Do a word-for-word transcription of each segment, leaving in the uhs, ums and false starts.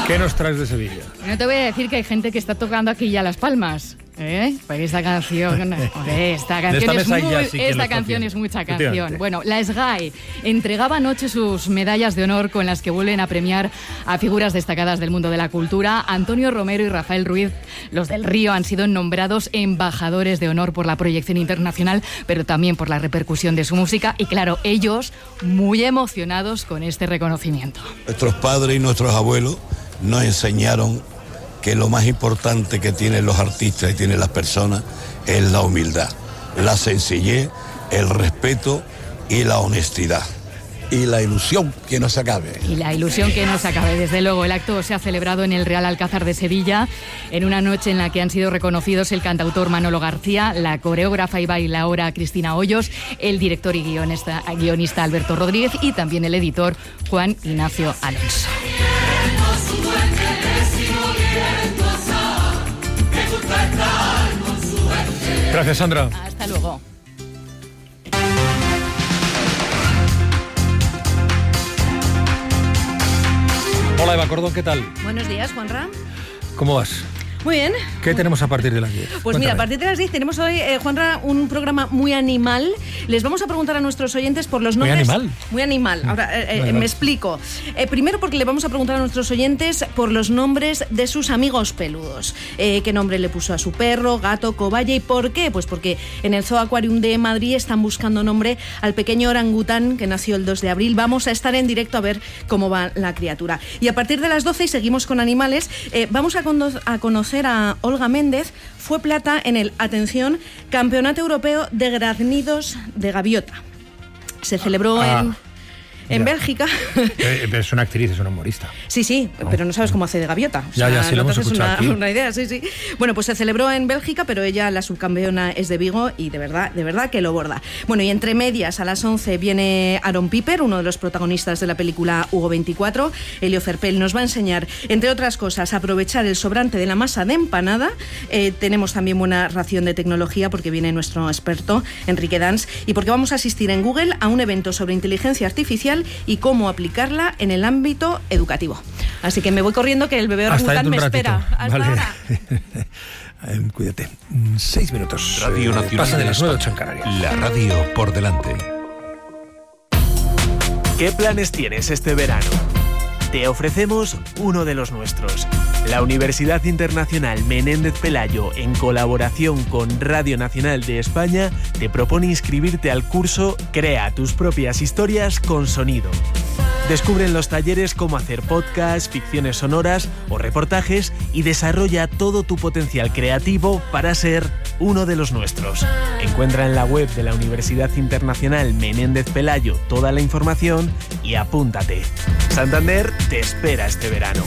¿Qué nos traes de Sevilla? No te voy a decir que hay gente que está tocando aquí ya Las Palmas, ¿eh? Porque esta canción, joder, esta canción, es, muy, sí esta canción es mucha canción. Bueno, la S G A E entregaba anoche sus medallas de honor con las que vuelven a premiar a figuras destacadas del mundo de la cultura. Antonio Romero y Rafael Ruiz, los del Río, han sido nombrados embajadores de honor por la proyección internacional, pero también por la repercusión de su música. Y claro, ellos muy emocionados con este reconocimiento. Nuestros padres y nuestros abuelos nos enseñaron que lo más importante que tienen los artistas y tienen las personas es la humildad, la sencillez, el respeto y la honestidad. Y la ilusión que no se acabe. Y la ilusión que no se acabe, desde luego. El acto se ha celebrado en el Real Alcázar de Sevilla, en una noche en la que han sido reconocidos el cantautor Manolo García, la coreógrafa y bailaora Cristina Hoyos, el director y guionista, guionista Alberto Rodríguez y también el editor Juan Ignacio Alonso. Gracias, Sandra. Hasta luego. Hola, Eva Cordón, ¿qué tal? Buenos días, Juanra. ¿Cómo vas? Muy bien. ¿Qué tenemos a partir de las diez? Pues Cuéntame. mira, a partir de las diez tenemos hoy, eh, Juanra, un programa muy animal. Les vamos a preguntar a nuestros oyentes por los nombres... ¿Muy animal? Muy animal. Ahora, eh, eh, vale, me vale. explico. Eh, primero porque le vamos a preguntar a nuestros oyentes por los nombres de sus amigos peludos. Eh, ¿Qué nombre le puso a su perro, gato, cobaya y por qué? Pues porque en el Zoo Aquarium de Madrid están buscando nombre al pequeño orangután que nació el dos de abril. Vamos a estar en directo a ver cómo va la criatura. Y a partir de las doce, y seguimos con animales, eh, vamos a, cono- a conocer a Olga Méndez. Fue plata en el, atención, Campeonato Europeo de Graznidos de Gaviota. Se celebró Ah, en, en Bélgica. Eh, pero es una actriz, es una humorista. Sí, sí, No, pero no sabes cómo hace de gaviota. O Ya, ya, sí, lo no hemos te haces escuchado una, aquí. una idea, sí, sí. Bueno, pues se celebró en Bélgica, pero ella, la subcampeona, es de Vigo y de verdad, de verdad que lo borda. Bueno, y entre medias, a las once viene Aaron Piper, uno de los protagonistas de la película Hugo veinticuatro. Elio Cerpel nos va a enseñar, entre otras cosas, a aprovechar el sobrante de la masa de empanada. Eh, tenemos también buena ración de tecnología porque viene nuestro experto, Enrique Dans, y porque vamos a asistir en Google a un evento sobre inteligencia artificial y cómo aplicarla en el ámbito educativo. Así que me voy corriendo que el bebé orangután me espera. Hasta vale. ahora. Eh, Cuídate. Mm, Seis minutos. Radio Eh, Nacional Pasan de de las nueve, España. ocho en Canarias. La radio por delante. ¿Qué planes tienes este verano? Te ofrecemos uno de los nuestros. La Universidad Internacional Menéndez Pelayo, en colaboración con Radio Nacional de España, te propone inscribirte al curso Crea tus propias historias con sonido. Descubre en los talleres cómo hacer podcasts, ficciones sonoras o reportajes y desarrolla todo tu potencial creativo para ser uno de los nuestros. Encuentra en la web de la Universidad Internacional Menéndez Pelayo toda la información y apúntate. Santander te espera este verano.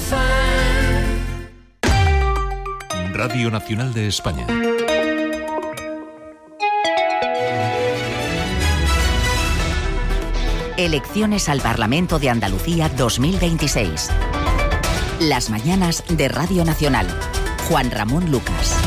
Radio Nacional de España. Elecciones al Parlamento de Andalucía dos mil veintiséis. Las mañanas de Radio Nacional. Juan Ramón Lucas.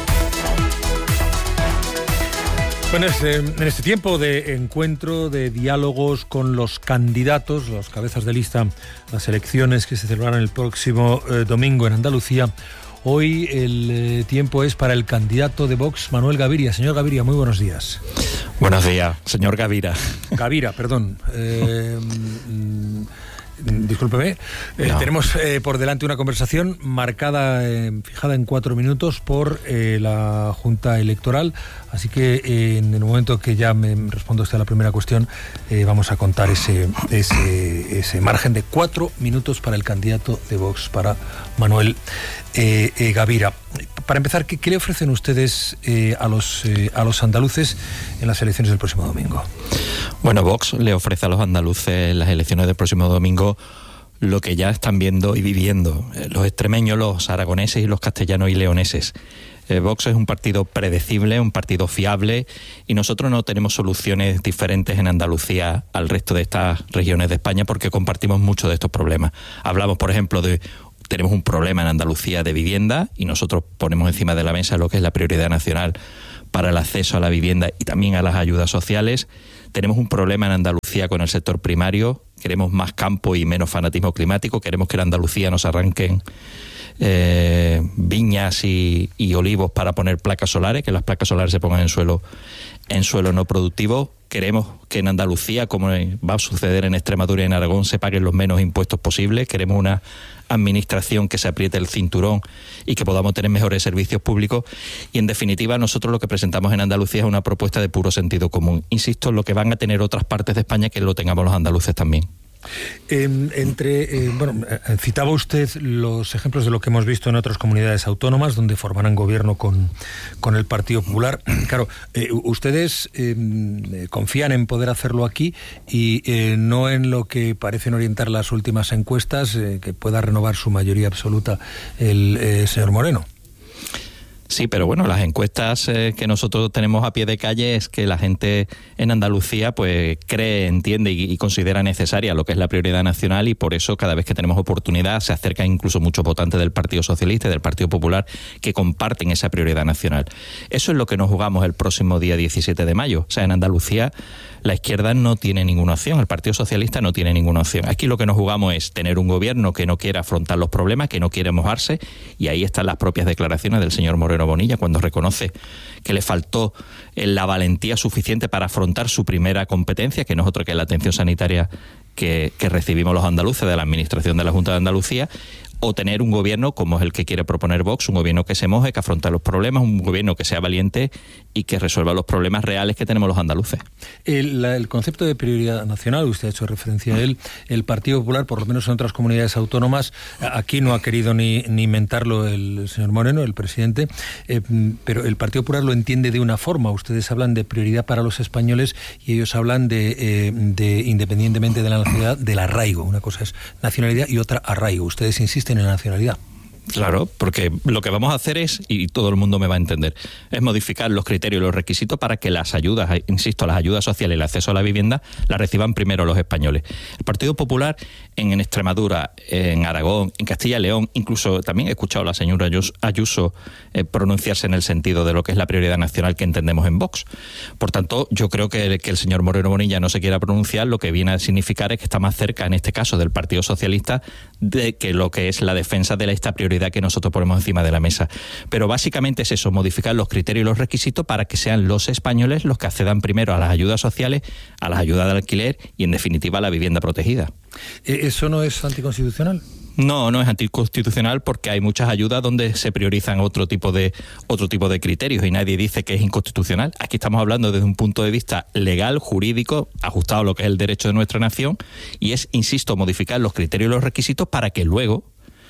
Bueno, este, en este tiempo de encuentro, de diálogos con los candidatos, los cabezas de lista, las elecciones que se celebrarán el próximo eh, domingo en Andalucía, hoy el eh, tiempo es para el candidato de Vox, Manuel Gaviria. Señor Gaviria, muy buenos días. Buenos días, señor Gavira. Gavira, perdón. Eh, mm, Discúlpeme, eh, No. tenemos eh, por delante una conversación marcada, eh, fijada en cuatro minutos por eh, la Junta Electoral, así que eh, en el momento que ya me responda usted a la primera cuestión, eh, vamos a contar ese, ese, ese margen de cuatro minutos para el candidato de Vox, para Manuel eh, eh, Gavira. Para empezar, ¿qué, qué le ofrecen ustedes eh, a, los, eh, a los andaluces en las elecciones del próximo domingo? Bueno, Vox le ofrece a los andaluces en las elecciones del próximo domingo lo que ya están viendo y viviendo eh, los extremeños, los aragoneses y los castellanos y leoneses. Eh, Vox es un partido predecible, un partido fiable, y nosotros no tenemos soluciones diferentes en Andalucía al resto de estas regiones de España porque compartimos muchos de estos problemas. Hablamos, por ejemplo, de tenemos un problema en Andalucía de vivienda y nosotros ponemos encima de la mesa lo que es la prioridad nacional para el acceso a la vivienda y también a las ayudas sociales. Tenemos un problema en Andalucía con el sector primario, queremos más campo y menos fanatismo climático, queremos que en Andalucía nos arranquen eh, viñas y, y olivos para poner placas solares, que las placas solares se pongan en suelo, en suelo no productivo. Queremos que en Andalucía, como va a suceder en Extremadura y en Aragón, se paguen los menos impuestos posibles. Queremos una administración que se apriete el cinturón y que podamos tener mejores servicios públicos. Y en definitiva, nosotros lo que presentamos en Andalucía es una propuesta de puro sentido común. Insisto, lo que van a tener otras partes de España, que lo tengamos los andaluces también. Eh, entre, eh, bueno, eh, citaba usted los ejemplos de lo que hemos visto en otras comunidades autónomas donde formarán gobierno con, con el Partido Popular. Claro, eh, ustedes eh, confían en poder hacerlo aquí y eh, no en lo que parecen orientar las últimas encuestas, eh, que pueda renovar su mayoría absoluta el eh, señor Moreno. Sí, pero bueno, las encuestas eh, que nosotros tenemos a pie de calle es que la gente en Andalucía pues cree, entiende y, y considera necesaria lo que es la prioridad nacional, y por eso cada vez que tenemos oportunidad se acercan incluso muchos votantes del Partido Socialista y del Partido Popular que comparten esa prioridad nacional. Eso es lo que nos jugamos el próximo día diecisiete de mayo. O sea, en Andalucía la izquierda no tiene ninguna opción, el Partido Socialista no tiene ninguna opción. Aquí lo que nos jugamos es tener un gobierno que no quiere afrontar los problemas, que no quiere mojarse, y ahí están las propias declaraciones del señor Moreno Bonilla cuando reconoce que le faltó la valentía suficiente para afrontar su primera competencia, que no es otra que la atención sanitaria que, que recibimos los andaluces de la Administración de la Junta de Andalucía, o tener un gobierno como es el que quiere proponer Vox, un gobierno que se moje, que afronte los problemas, un gobierno que sea valiente y que resuelva los problemas reales que tenemos los andaluces. El, el concepto de prioridad nacional, usted ha hecho referencia a él, el Partido Popular, por lo menos en otras comunidades autónomas, aquí no ha querido ni, ni inventarlo el señor Moreno, el presidente, eh, pero el Partido Popular lo entiende de una forma. Ustedes hablan de prioridad para los españoles y ellos hablan de, eh, de independientemente de la nacionalidad, del arraigo. Una cosa es nacionalidad y otra arraigo. Ustedes insisten en la nacionalidad. Claro, porque lo que vamos a hacer es, y todo el mundo me va a entender, es modificar los criterios y los requisitos para que las ayudas, insisto, las ayudas sociales y el acceso a la vivienda las reciban primero los españoles. El Partido Popular en, en Extremadura, en Aragón, en Castilla y León, incluso también he escuchado a la señora Ayuso eh, pronunciarse en el sentido de lo que es la prioridad nacional que entendemos en Vox. Por tanto, yo creo que, que el señor Moreno Bonilla no se quiera pronunciar, lo que viene a significar es que está más cerca, en este caso, del Partido Socialista, de que lo que es la defensa de esta prioridad que nosotros ponemos encima de la mesa. Pero básicamente es eso, modificar los criterios y los requisitos para que sean los españoles los que accedan primero a las ayudas sociales, a las ayudas de alquiler y, en definitiva, a la vivienda protegida. ¿Eso no es anticonstitucional? No, no es anticonstitucional porque hay muchas ayudas donde se priorizan otro tipo de otro tipo de criterios y nadie dice que es inconstitucional. Aquí estamos hablando desde un punto de vista legal, jurídico, ajustado a lo que es el derecho de nuestra nación, y es, insisto, modificar los criterios y los requisitos para que luego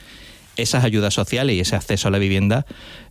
esas ayudas sociales y ese acceso a la vivienda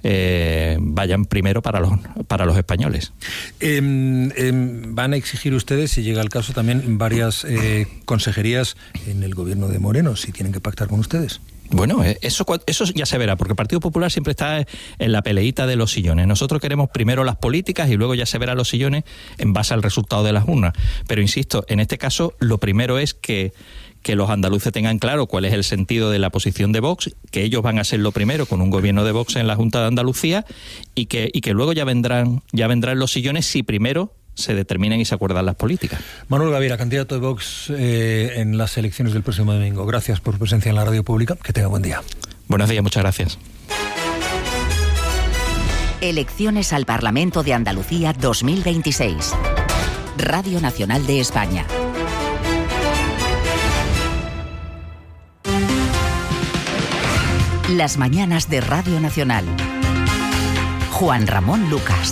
eh, vayan primero para los para los españoles. Eh, eh, van a exigir ustedes, si llega el caso, también varias eh, consejerías en el gobierno de Moreno, si tienen que pactar con ustedes. Bueno, eso, eso ya se verá, porque el Partido Popular siempre está en la peleita de los sillones. Nosotros queremos primero las políticas y luego ya se verá los sillones en base al resultado de las urnas. Pero insisto, en este caso lo primero es que que los andaluces tengan claro cuál es el sentido de la posición de Vox, que ellos van a ser lo primero con un gobierno de Vox en la Junta de Andalucía y que, y que luego ya vendrán, ya vendrán los sillones si primero se determinan y se acuerdan las políticas. Manuel Gavira, candidato de Vox eh, en las elecciones del próximo domingo. Gracias por su presencia en la radio pública. Que tenga buen día. Buenos días, muchas gracias. Elecciones al Parlamento de Andalucía dos mil veintiséis. Radio Nacional de España. Las mañanas de Radio Nacional. Juan Ramón Lucas.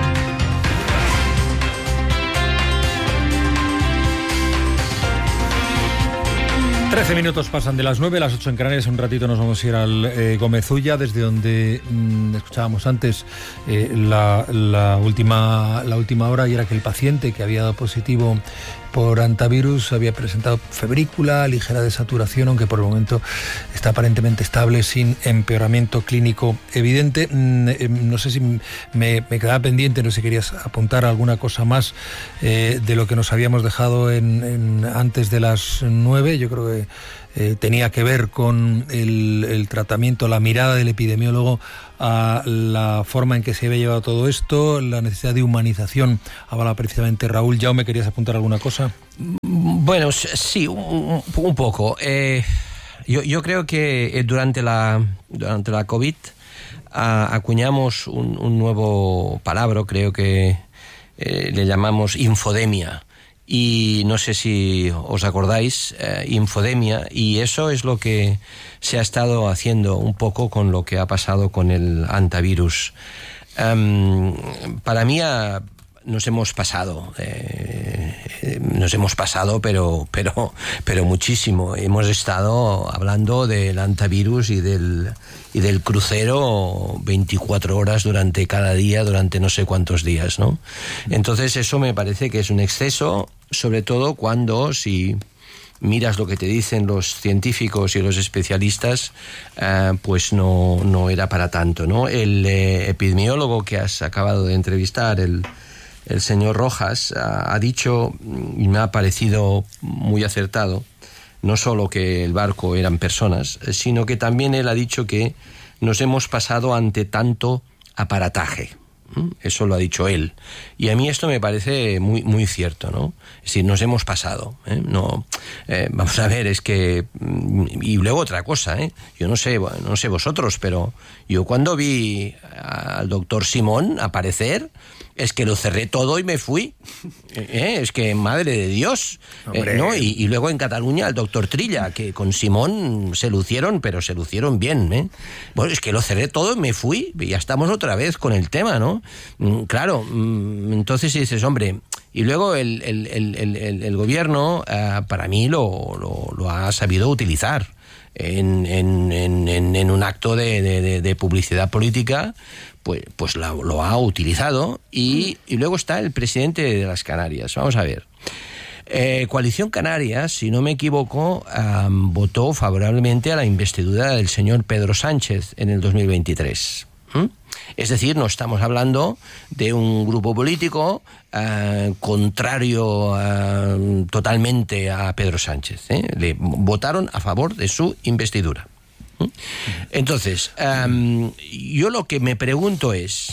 Trece minutos pasan de las nueve, las ocho en Canarias. Un ratito nos vamos a ir al eh, Gómez-Ulla, desde donde mmm, escuchábamos antes eh, la, la, última, la última hora, y era que el paciente que había dado positivo por antivirus había presentado febrícula, ligera desaturación, aunque por el momento está aparentemente estable, sin empeoramiento clínico evidente. No sé si me, me quedaba pendiente, no sé si querías apuntar alguna cosa más eh, de lo que nos habíamos dejado en, en antes de las nueve. Yo creo que eh, tenía que ver con el, el tratamiento, la mirada del epidemiólogo a la forma en que se había llevado todo esto, la necesidad de humanización. Hablaba precisamente Raúl. ¿Ya me querías apuntar alguna cosa? Bueno, Bueno, sí, un, un poco. Eh, yo, yo creo que durante la, durante la COVID a, acuñamos un, un nuevo palabra, creo que eh, le llamamos infodemia. Y no sé si os acordáis, eh, infodemia, y eso es lo que se ha estado haciendo un poco con lo que ha pasado con el antivirus. Um, para mí ha, nos hemos pasado, eh, nos hemos pasado, pero, pero, pero muchísimo. Hemos estado hablando del antivirus y del, y del crucero veinticuatro horas durante cada día, durante no sé cuántos días, ¿no? Entonces eso me parece que es un exceso, sobre todo cuando, si miras lo que te dicen los científicos y los especialistas, eh, pues no, no era para tanto, ¿no? El eh, epidemiólogo que has acabado de entrevistar, el, el señor Rojas, ha, ha dicho, y me ha parecido muy acertado, no solo que el barco eran personas, sino que también él ha dicho que nos hemos pasado ante tanto aparataje. Eso lo ha dicho él. Y a mí esto me parece muy, muy cierto, ¿no? Es decir, nos hemos pasado, ¿eh? No, eh, vamos a ver, es que... Y luego otra cosa, ¿eh? Yo no sé, bueno, no sé vosotros, pero yo cuando vi al doctor Simón aparecer, es que lo cerré todo y me fui. ¿Eh? Es que, madre de Dios. Eh, ¿no? y, y luego en Cataluña el doctor Trilla, que con Simón se lucieron, pero se lucieron bien, ¿eh? Bueno, es que lo cerré todo y me fui. Y ya estamos otra vez con el tema, ¿no? Mm, claro, mm, entonces dices, hombre... Y luego el, el, el, el, el gobierno, uh, para mí, lo, lo, lo ha sabido utilizar en, en, en, en un acto de, de, de publicidad política, pues, pues lo, lo ha utilizado. Y, y luego está el presidente de las Canarias. Vamos a ver. Eh, Coalición Canarias, si no me equivoco, um, votó favorablemente a la investidura del señor Pedro Sánchez en el dos mil veintitrés. ¿Mm? Es decir, no estamos hablando de un grupo político uh, contrario uh, totalmente a Pedro Sánchez, ¿eh? Le votaron a favor de su investidura. ¿Mm? Entonces, um, yo lo que me pregunto es,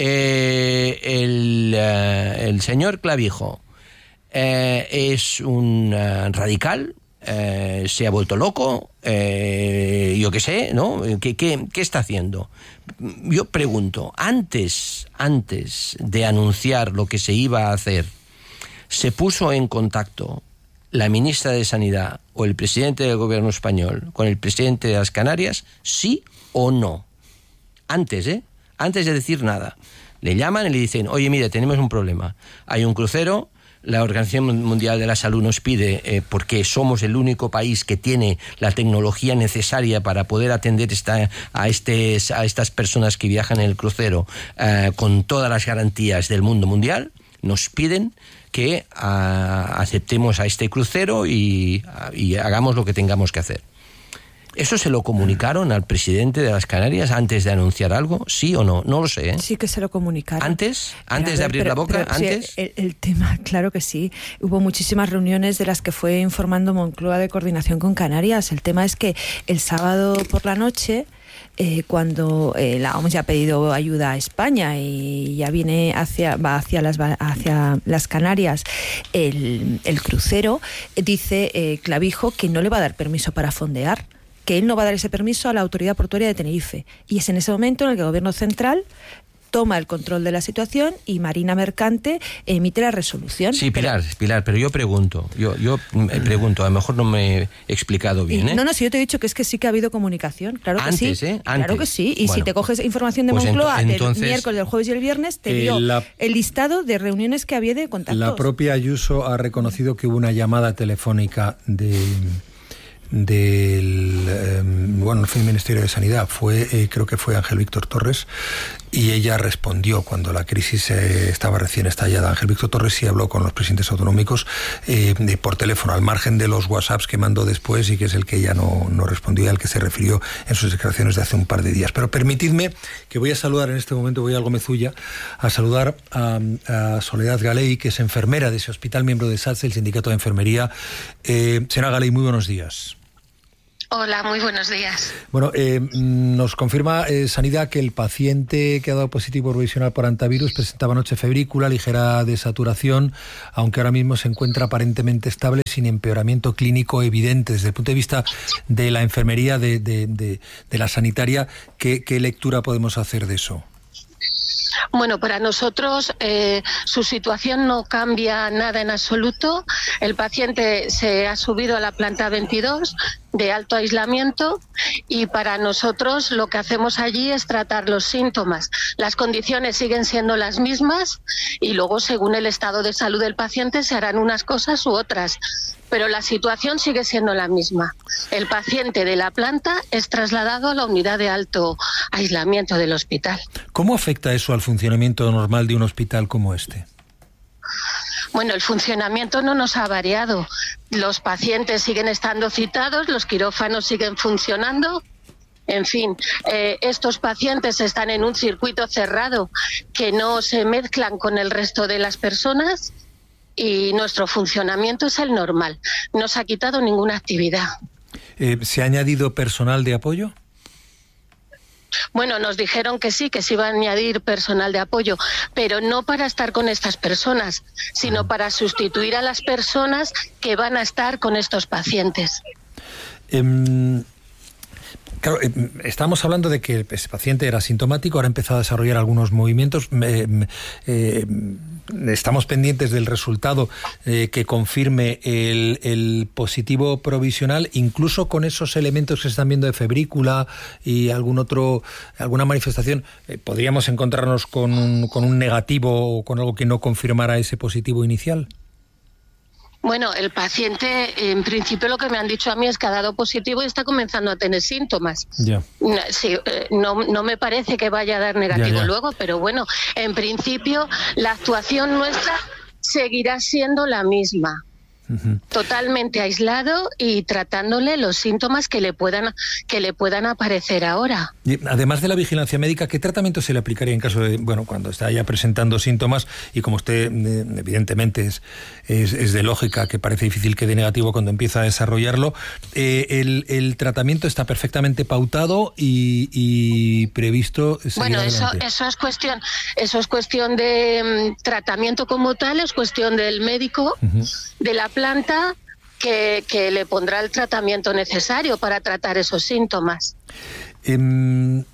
eh, el, uh, el señor Clavijo eh, es un uh, radical, eh, se ha vuelto loco, eh, yo qué sé, ¿no? ¿Qué, qué, qué está haciendo? Yo pregunto, antes, antes de anunciar lo que se iba a hacer, ¿se puso en contacto la ministra de Sanidad o el presidente del gobierno español con el presidente de las Canarias? ¿Sí o no? Antes, ¿eh? Antes de decir nada. Le llaman y le dicen, oye, mira, tenemos un problema. Hay un crucero, la Organización Mundial de la Salud nos pide, eh, porque somos el único país que tiene la tecnología necesaria para poder atender esta, a, este, a estas personas que viajan en el crucero eh, con todas las garantías del mundo mundial, nos piden que uh, aceptemos a este crucero y, uh, y hagamos lo que tengamos que hacer. ¿Eso se lo comunicaron al presidente de las Canarias antes de anunciar algo? ¿Sí o no? No lo sé, ¿eh? Sí que se lo comunicaron. ¿Antes? ¿Antes ver, de abrir pero, la boca? Pero, ¿Antes? Sí, el, el tema, claro que sí. Hubo muchísimas reuniones de las que fue informando Moncloa de coordinación con Canarias. El tema es que el sábado por la noche... Eh, cuando eh, la O M S ya ha pedido ayuda a España y ya viene hacia va hacia las hacia las Canarias el, el crucero, dice eh, Clavijo que no le va a dar permiso para fondear, que él no va a dar ese permiso a la Autoridad Portuaria de Tenerife, y es en ese momento en el que el Gobierno Central toma el control de la situación y Marina Mercante emite la resolución. Sí, Pilar, pero, Pilar, pero yo pregunto, yo yo pregunto, a lo mejor no me he explicado bien, ¿eh? No, no, si yo te he dicho que es que sí que ha habido comunicación, claro que Antes, sí. ¿eh? Antes. Claro que sí, y bueno, si te coges información de pues Moncloa ento, entonces, del miércoles, del jueves y el viernes, te dio eh, la, el listado de reuniones que había de contactos. La propia Ayuso ha reconocido que hubo una llamada telefónica de... del eh, bueno, no fue el Ministerio de Sanidad, fue eh, creo que fue Ángel Víctor Torres, y ella respondió cuando la crisis eh, estaba recién estallada. Ángel Víctor Torres sí habló con los presidentes autonómicos eh, de, por teléfono, al margen de los WhatsApps que mandó después, y que es el que ella no, no respondió y al que se refirió en sus declaraciones de hace un par de días. Pero permitidme que voy a saludar en este momento, voy al Gómezulla, a saludar a, a Soledad Galey, que es enfermera de ese hospital, miembro de SATSE, el Sindicato de Enfermería. Eh, señora Galey, muy buenos días. Hola, muy buenos días. Bueno, eh, nos confirma eh, Sanidad que el paciente que ha dado positivo provisional por antivirus presentaba anoche febrícula, ligera desaturación, aunque ahora mismo se encuentra aparentemente estable, sin empeoramiento clínico evidente. Desde el punto de vista de la enfermería, de, de, de, de la sanitaria, ¿qué, qué lectura podemos hacer de eso? Bueno, para nosotros eh, su situación no cambia nada en absoluto. El paciente se ha subido a la planta veintidós de alto aislamiento y para nosotros lo que hacemos allí es tratar los síntomas. Las condiciones siguen siendo las mismas y luego, según el estado de salud del paciente, se harán unas cosas u otras. Pero la situación sigue siendo la misma. El paciente de la planta es trasladado a la unidad de alto aislamiento del hospital. ¿Cómo afecta eso al funcionamiento normal de un hospital como este? Bueno, el funcionamiento no nos ha variado. Los pacientes siguen estando citados, los quirófanos siguen funcionando. En fin, eh, estos pacientes están en un circuito cerrado que no se mezclan con el resto de las personas. Y nuestro funcionamiento es el normal. No se ha quitado ninguna actividad. Eh, ¿Se ha añadido personal de apoyo? Bueno, nos dijeron que sí, que se iba a añadir personal de apoyo, pero no para estar con estas personas, sino para sustituir a las personas que van a estar con estos pacientes. Eh... Claro, eh, estamos hablando de que ese paciente era asintomático, ahora ha empezado a desarrollar algunos movimientos. Eh, eh, estamos pendientes del resultado eh, que confirme el, el positivo provisional, incluso con esos elementos que se están viendo de febrícula y algún otro, alguna manifestación. Eh, ¿Podríamos encontrarnos con un, con un negativo o con algo que no confirmara ese positivo inicial? Bueno, el paciente, en principio, lo que me han dicho a mí es que ha dado positivo y está comenzando a tener síntomas. Ya. No, sí, no, no me parece que vaya a dar negativo ya, ya. luego, pero bueno, en principio la actuación nuestra seguirá siendo la misma. Uh-huh. Totalmente aislado y tratándole los síntomas que le puedan que le puedan aparecer ahora. Y además de la vigilancia médica, ¿qué tratamiento se le aplicaría en caso de, bueno, cuando está ya presentando síntomas y como usted eh, evidentemente es, es, es de lógica que parece difícil que dé negativo cuando empieza a desarrollarlo, eh, el, el tratamiento está perfectamente pautado y, y previsto seguir Bueno, eso, adelante? eso es cuestión, eso es cuestión de um, tratamiento como tal, es cuestión del médico, uh-huh. de la planta que, que le pondrá el tratamiento necesario para tratar esos síntomas. Eh,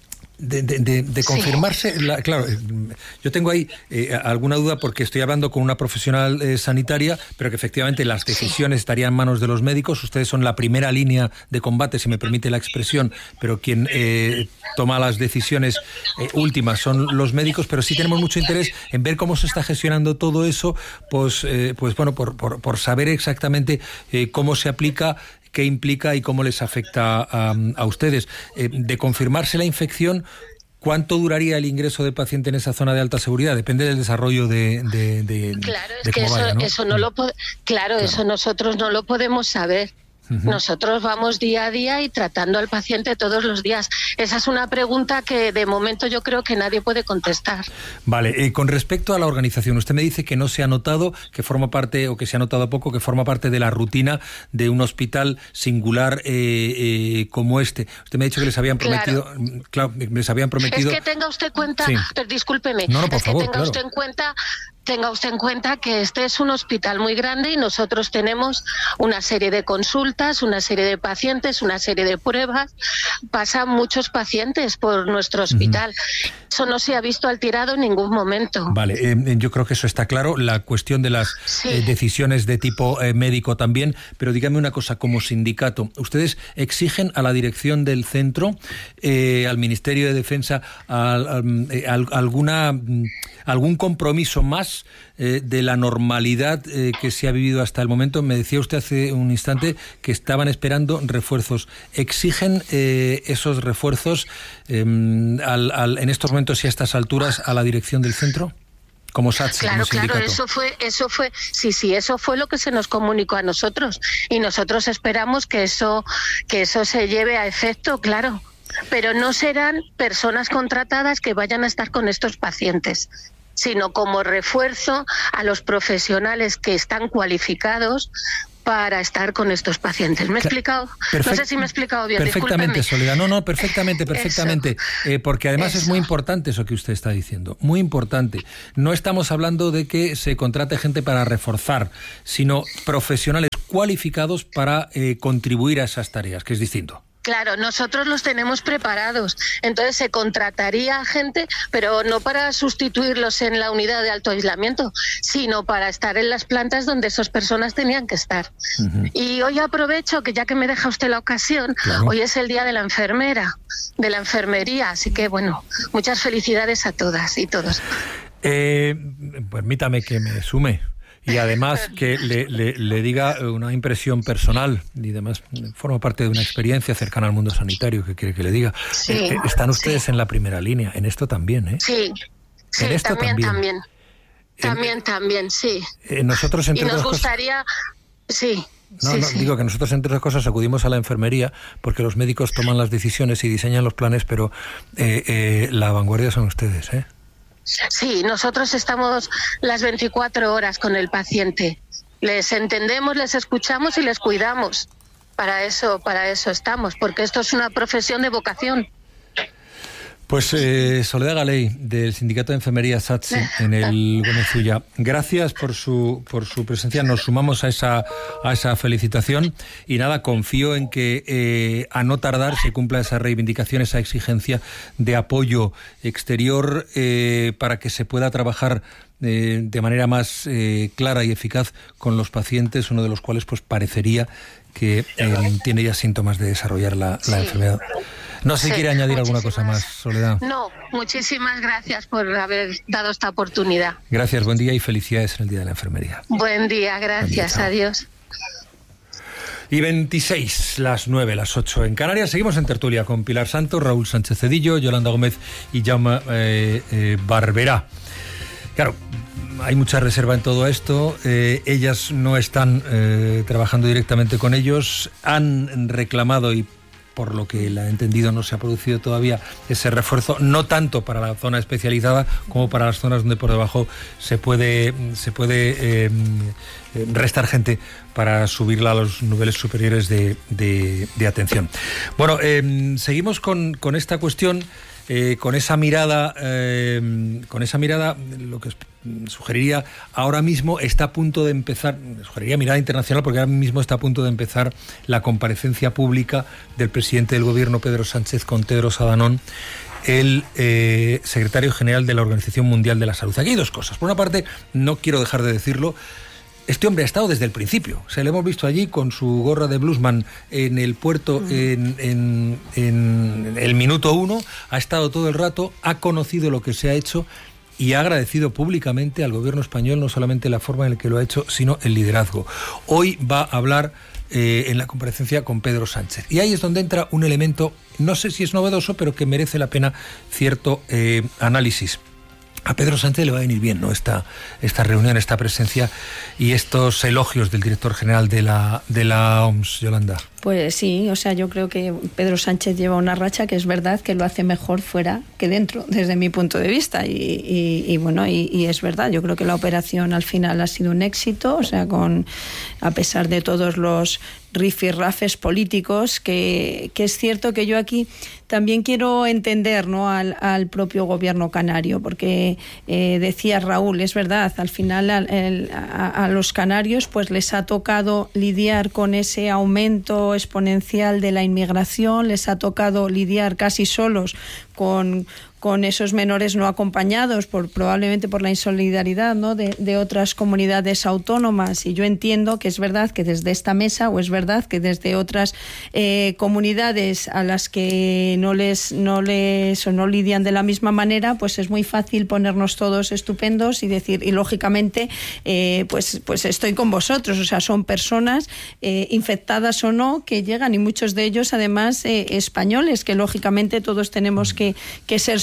de, de, de, de confirmarse, sí. la, claro, yo tengo ahí eh, alguna duda porque estoy hablando con una profesional eh, sanitaria, pero que efectivamente las decisiones sí. estarían en manos de los médicos. Ustedes son la primera línea de combate, si me permite la expresión, pero quien eh, toma las decisiones eh, últimas son los médicos, pero sí tenemos mucho interés en ver cómo se está gestionando todo eso, pues, eh, pues bueno, por, por, por saber exactamente eh, cómo se aplica, qué implica y cómo les afecta a, a ustedes. Eh, de confirmarse la infección, ¿cuánto duraría el ingreso del paciente en esa zona de alta seguridad? Depende del desarrollo de, de, de Claro, es de que cómo eso, vaya, ¿no? eso no lo po- claro, claro, eso nosotros no lo podemos saber. Uh-huh. Nosotros vamos día a día y tratando al paciente todos los días. Esa es una pregunta que de momento yo creo que nadie puede contestar. Vale, eh, con respecto a la organización, usted me dice que no se ha notado, que forma parte, o que se ha notado poco, que forma parte de la rutina de un hospital singular eh, eh, como este. Usted me ha dicho que les habían prometido... Claro, claro les habían prometido... Es que tenga usted cuenta... Sí. Pero discúlpeme. No, no, por es favor, que tenga claro. usted en cuenta... Tenga usted en cuenta que este es un hospital muy grande y nosotros tenemos una serie de consultas, una serie de pacientes, una serie de pruebas. Pasan muchos pacientes por nuestro hospital. Uh-huh. Eso no se ha visto alterado en ningún momento. Vale, eh, yo creo que eso está claro. La cuestión de las sí. eh, decisiones de tipo eh, médico también. Pero dígame una cosa, como sindicato, ¿ustedes exigen a la dirección del centro, eh, al Ministerio de Defensa, a, a, a, a alguna, algún compromiso más Eh, de la normalidad eh, que se ha vivido hasta el momento? Me decía usted hace un instante que estaban esperando refuerzos. ¿Exigen eh, esos refuerzos eh, al, al, en estos momentos y a estas alturas a la dirección del centro? Como SATSE, claro, como sindicato. Claro, eso fue, eso fue, sí, sí, eso fue lo que se nos comunicó a nosotros y nosotros esperamos que eso, que eso se lleve a efecto, claro. Pero no serán personas contratadas que vayan a estar con estos pacientes, sino como refuerzo a los profesionales que están cualificados para estar con estos pacientes. ¿Me he explicado? Perfect, no sé si me he explicado bien. Perfectamente, Discúlpeme. Soledad. No, no, perfectamente, perfectamente. Eh, porque además eso. Es muy importante eso que usted está diciendo. Muy importante. No estamos hablando de que se contrate gente para reforzar, sino profesionales cualificados para eh, contribuir a esas tareas, que es distinto. Claro, nosotros los tenemos preparados, entonces se contrataría a gente, pero no para sustituirlos en la unidad de alto aislamiento, sino para estar en las plantas donde esas personas tenían que estar. Uh-huh. Y hoy aprovecho, que ya que me deja usted la ocasión, claro. Hoy es el Día de la Enfermera, de la enfermería, así que bueno, muchas felicidades a todas y todos. Eh, permítame que me sume. Y además que le, le, le diga una impresión personal y además forma parte de una experiencia cercana al mundo sanitario, que quiere que le diga. Sí, eh, están ustedes sí. en la primera línea, en esto también, ¿eh? Sí, sí, en esto también, también. También, también, en, también sí. Eh, nosotros, entre y nos otras gustaría... Cosas, sí. No, sí, no, sí. digo que nosotros, entre otras cosas, acudimos a la enfermería porque los médicos toman las decisiones y diseñan los planes, pero eh, eh, la vanguardia son ustedes, ¿eh? Sí, nosotros estamos las veinticuatro horas con el paciente. Les entendemos, les escuchamos y les cuidamos. Para eso, para eso estamos, porque esto es una profesión de vocación. Pues eh, Soledad Galey, del Sindicato de Enfermería SATSE, en el Gómez Ulla, gracias por su por su presencia. Nos sumamos a esa a esa felicitación y nada, confío en que eh, a no tardar se cumpla esa reivindicación, esa exigencia de apoyo exterior eh, para que se pueda trabajar eh, de manera más eh, clara y eficaz con los pacientes, uno de los cuales pues parecería que eh, tiene ya síntomas de desarrollar la, la sí. enfermedad. No sé si sí, quiere añadir alguna cosa más, Soledad. No, muchísimas gracias por haber dado esta oportunidad. Gracias, buen día y felicidades en el Día de la Enfermería. Buen día, gracias, día, adiós. Y veintiséis, las nueve, las ocho en Canarias. Seguimos en tertulia con Pilar Santos, Raúl Sánchez Cedillo, Yolanda Gómez y Jaume eh, eh, Barberá. Claro, hay mucha reserva en todo esto. Eh, ellas no están eh, trabajando directamente con ellos. Han reclamado y por lo que la he entendido no se ha producido todavía ese refuerzo, no tanto para la zona especializada como para las zonas donde por debajo se puede se puede eh, restar gente para subirla a los niveles superiores de, de, de atención. Bueno, eh, seguimos con, con esta cuestión. Eh, con esa mirada, eh, con esa mirada, lo que sugeriría ahora mismo está a punto de empezar, sugeriría mirada internacional porque ahora mismo está a punto de empezar la comparecencia pública del presidente del gobierno Pedro Sánchez con Tedros Adhanom, el eh, secretario general de la Organización Mundial de la Salud. Aquí hay dos cosas. Por una parte, no quiero dejar de decirlo, este hombre ha estado desde el principio. O sea, le hemos visto allí con su gorra de bluesman en el puerto en, en, en el minuto uno. Ha estado todo el rato, ha conocido lo que se ha hecho y ha agradecido públicamente al gobierno español no solamente la forma en la que lo ha hecho, sino el liderazgo. Hoy va a hablar eh, en la comparecencia con Pedro Sánchez. Y ahí es donde entra un elemento, no sé si es novedoso, pero que merece la pena cierto eh, análisis. A Pedro Sánchez le va a venir bien, ¿no? Esta, esta reunión, esta presencia y estos elogios del director general de la, de la O M S, Yolanda. Pues sí, o sea, yo creo que Pedro Sánchez lleva una racha que es verdad que lo hace mejor fuera que dentro, desde mi punto de vista. Y, y, y bueno, y, y es verdad, yo creo que la operación al final ha sido un éxito, o sea, con a pesar de todos los rifirrafes políticos, que, que es cierto que yo aquí también quiero entender, ¿no?, al, al propio gobierno canario, porque eh, decía Raúl, es verdad, al final a, a, a los canarios pues les ha tocado lidiar con ese aumento exponencial de la inmigración, les ha tocado lidiar casi solos con, con esos menores no acompañados, por, probablemente por la insolidaridad, ¿no?, de, de otras comunidades autónomas. Y yo entiendo que es verdad que desde esta mesa, o es verdad que desde otras eh, comunidades a las que no les, no les o no lidian de la misma manera, pues es muy fácil ponernos todos estupendos y decir, y lógicamente eh, pues, pues estoy con vosotros, o sea, son personas eh, infectadas o no que llegan, y muchos de ellos además eh, españoles, que lógicamente todos tenemos que, que ser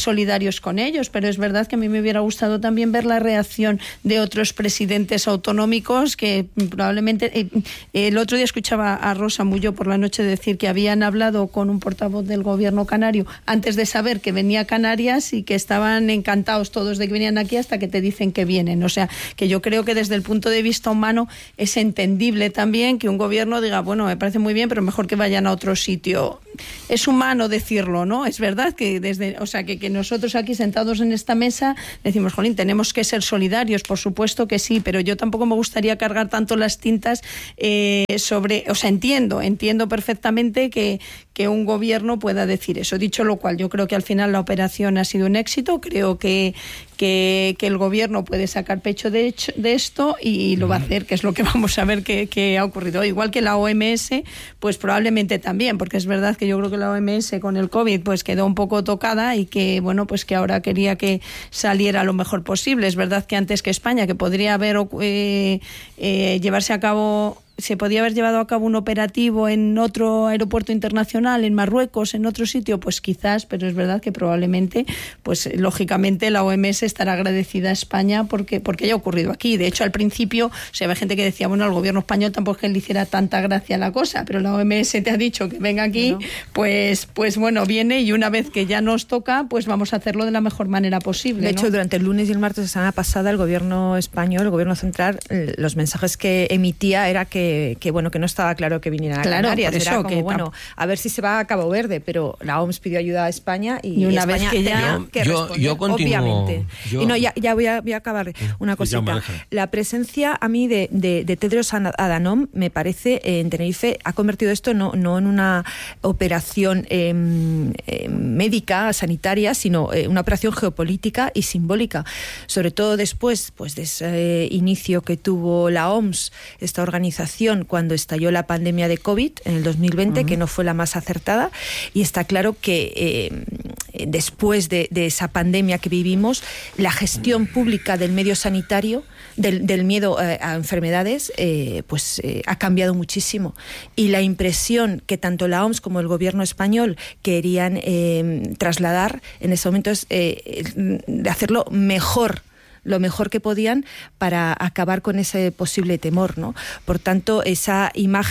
solidarios con ellos, pero es verdad que a mí me hubiera gustado también ver la reacción de otros presidentes autonómicos que probablemente... Eh, el otro día escuchaba a Rosa Muyo por la noche decir que habían hablado con un portavoz del gobierno canario antes de saber que venía a Canarias y que estaban encantados todos de que venían aquí hasta que te dicen que vienen. O sea, que yo creo que desde el punto de vista humano es entendible también que un gobierno diga, bueno, me parece muy bien, pero mejor que vayan a otro sitio. Es humano decirlo, ¿no? Es verdad que desde, o sea, que, que nosotros aquí sentados en esta mesa decimos, jolín, tenemos que ser solidarios, por supuesto que sí, pero yo tampoco me gustaría cargar tanto las tintas eh, sobre, o sea, entiendo, entiendo perfectamente que, que un gobierno pueda decir eso. Dicho lo cual, yo creo que al final la operación ha sido un éxito, creo que Que, que el gobierno puede sacar pecho de, hecho, de esto y lo va a hacer, que es lo que vamos a ver que, que ha ocurrido. Igual que la O M S, pues probablemente también, porque es verdad que yo creo que la O M S con el COVID pues quedó un poco tocada y que, bueno, pues que ahora quería que saliera lo mejor posible. Es verdad que antes que España, que podría haber eh, eh, llevarse a cabo... se podía haber llevado a cabo un operativo en otro aeropuerto internacional, en Marruecos, en otro sitio, pues quizás, pero es verdad que probablemente, pues lógicamente la O M S estará agradecida a España porque, porque haya ocurrido aquí. De hecho, al principio, o sea, había gente que decía, bueno, al gobierno español tampoco es que le hiciera tanta gracia la cosa, pero la O M S te ha dicho que venga aquí, bueno. pues, pues bueno, viene y una vez que ya nos toca, pues vamos a hacerlo de la mejor manera posible. De ¿no? hecho, durante el lunes y el martes de semana pasada, el gobierno español, el gobierno central, los mensajes que emitía era que Que, bueno, que no estaba claro que vinieran a claro, Canarias. por eso, Era como, que bueno, a ver si se va a Cabo Verde, pero la O M S pidió ayuda a España y, y una España vez que ya que yo, responder, yo continúo, obviamente. Yo... Y no, ya, ya voy, a, voy a acabar una cosita. La presencia a mí de, de, de Tedros Adhanom me parece eh, en Tenerife ha convertido esto no, no en una operación eh, eh, médica, sanitaria, sino eh, una operación geopolítica y simbólica. Sobre todo después pues, de ese eh, inicio que tuvo la O M S, esta organización, cuando estalló la pandemia de COVID en el dos mil veinte, uh-huh. que no fue la más acertada, y está claro que eh, después de, de esa pandemia que vivimos, la gestión pública del medio sanitario, del, del miedo eh, a enfermedades, eh, pues eh, ha cambiado muchísimo. Y la impresión que tanto la O M S como el gobierno español querían eh, trasladar en ese momento es eh, de hacerlo mejor, lo mejor que podían para acabar con ese posible temor, ¿no? Por tanto, esa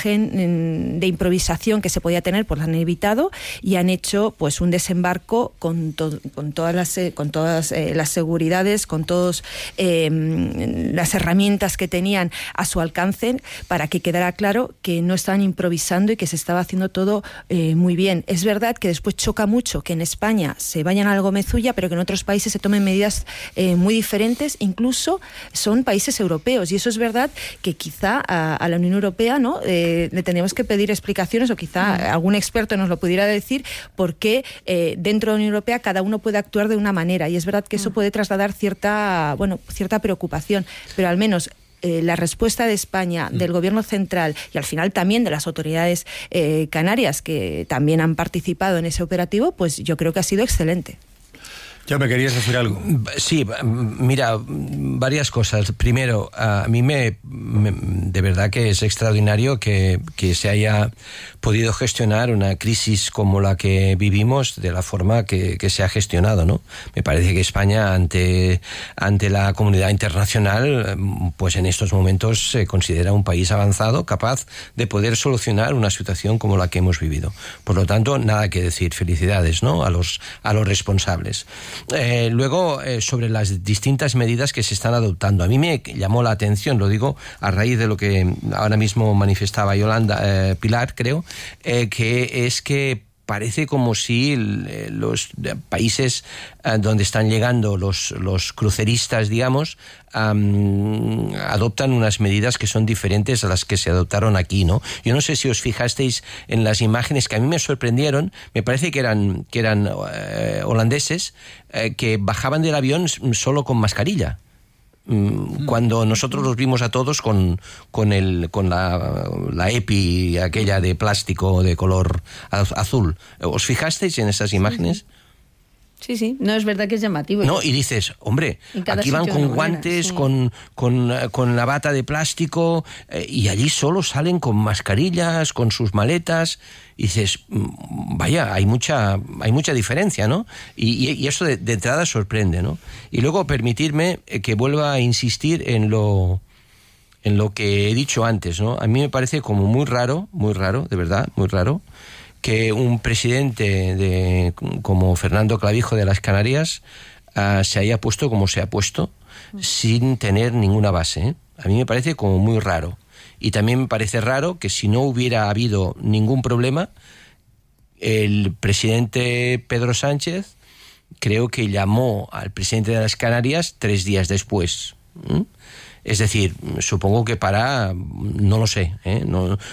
imagen de improvisación que se podía tener, pues la han evitado y han hecho pues un desembarco con, to- con todas las con todas eh, las seguridades, con todas eh, las herramientas que tenían a su alcance para que quedara claro que no estaban improvisando y que se estaba haciendo todo eh, muy bien. Es verdad que después choca mucho que en España se vayan al Gomezulla, pero que en otros países se tomen medidas eh, muy diferentes. Incluso son países europeos y eso es verdad que quizá a, a la Unión Europea no eh, le tenemos que pedir explicaciones o quizá mm. algún experto nos lo pudiera decir por qué eh, dentro de la Unión Europea cada uno puede actuar de una manera y es verdad que eso puede trasladar cierta bueno cierta preocupación, pero al menos Eh, la respuesta de España, del gobierno central y al final también de las autoridades eh, canarias que también han participado en ese operativo, pues yo creo que ha sido excelente. Ya me querías decir algo. Sí, mira, varias cosas. Primero, a mí me, me de verdad que es extraordinario que, que se haya podido gestionar una crisis como la que vivimos de la forma que, que se ha gestionado, ¿no? Me parece que España ante, ante la comunidad internacional, pues en estos momentos se considera un país avanzado, capaz de poder solucionar una situación como la que hemos vivido. Por lo tanto, nada que decir. Felicidades, ¿no? A los, a los responsables. Eh, luego, eh, sobre las distintas medidas que se están adoptando. A mí me llamó la atención, lo digo a raíz de lo que ahora mismo manifestaba Yolanda eh, Pilar, creo, eh, que es que parece como si los países donde están llegando los, los cruceristas, digamos, um, adoptan unas medidas que son diferentes a las que se adoptaron aquí, ¿no? Yo no sé si os fijasteis en las imágenes que a mí me sorprendieron, me parece que eran, que eran eh, holandeses, eh, que bajaban del avión solo con mascarilla. Cuando nosotros los vimos a todos con, con, el, con la, la EPI aquella de plástico de color azul. ¿Os fijasteis en esas imágenes? Sí, sí, no, es verdad que es llamativo. No, y dices, hombre, aquí van con guantes, sí. con, con, con la bata de plástico, eh, y allí solo salen con mascarillas, con sus maletas, y dices, vaya, hay mucha hay mucha diferencia, ¿no? Y, y, y eso de, de entrada sorprende, ¿no? Y luego permitirme que vuelva a insistir en lo, en lo que he dicho antes, ¿no? A mí me parece como muy raro, muy raro, de verdad, muy raro, que un presidente de, como Fernando Clavijo de las Canarias uh, se haya puesto como se ha puesto, mm. sin tener ninguna base, ¿eh? A mí me parece como muy raro. Y también me parece raro que si no hubiera habido ningún problema, el presidente Pedro Sánchez creo que llamó al presidente de las Canarias tres días después. ¿Mm? Es decir, supongo que para, no lo sé, ¿eh? no,